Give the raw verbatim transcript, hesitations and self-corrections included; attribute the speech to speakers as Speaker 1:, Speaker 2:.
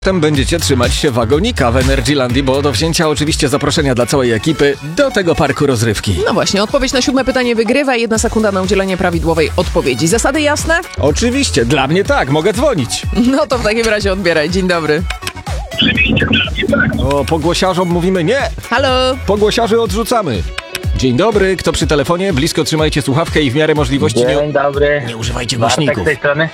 Speaker 1: Potem będziecie trzymać się wagonika w Energylandii, bo do wzięcia oczywiście zaproszenia dla całej ekipy do tego parku rozrywki.
Speaker 2: No właśnie, odpowiedź na siódme pytanie wygrywa i jedna sekunda na udzielenie prawidłowej odpowiedzi. Zasady jasne?
Speaker 1: Oczywiście, dla mnie tak, mogę dzwonić.
Speaker 2: No to w takim razie odbieraj. Dzień dobry.
Speaker 1: O, pogłosiarzom mówimy nie,
Speaker 2: Halo?
Speaker 1: pogłosiarzy odrzucamy. Dzień dobry, kto przy telefonie? Blisko trzymajcie słuchawkę i w miarę możliwości nie,
Speaker 3: Dzień dobry.
Speaker 1: nie używajcie
Speaker 3: Bartek
Speaker 1: głośników.
Speaker 3: z tej strony.